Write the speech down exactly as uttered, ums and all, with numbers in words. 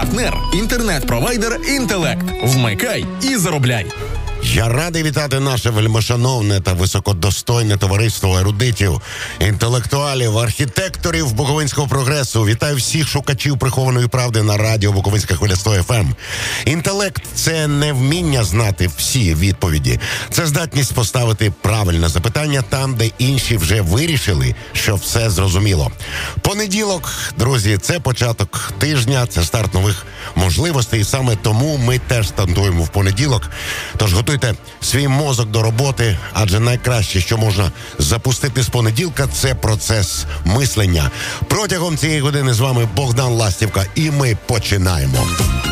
Партнер – інтернет-провайдер «Інтелект». Вмикай і заробляй. Я радий вітати наше вельмишановне та високодостойне товариство ерудитів, інтелектуалів, архітекторів буковинського прогресу. Вітаю всіх шукачів прихованої правди на радіо Буковинська хвиля сто еф ем. Інтелект – це не вміння знати всі відповіді. Це здатність поставити правильне запитання там, де інші вже вирішили, що все зрозуміло. Понеділок, друзі, це початок тижня, це старт нових можливостей. І саме тому ми теж стартуємо в понеділок. Тож готуйте свій мозок до роботи, адже найкраще, що можна запустити з понеділка, це процес мислення. Протягом цієї години з вами Богдан Ластівка, і ми починаємо.